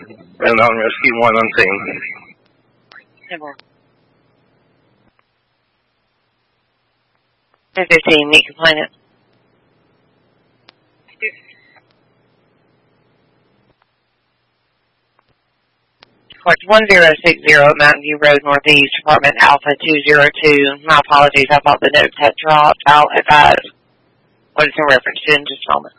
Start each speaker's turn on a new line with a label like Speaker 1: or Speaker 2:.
Speaker 1: and on rescue 1 on scene.
Speaker 2: 1015, meet complainant. Court 1060, Mountain View Road, Northeast, Apartment Alpha 202. My apologies, I thought the notes had dropped. I'll advise what it's in reference to in just a moment.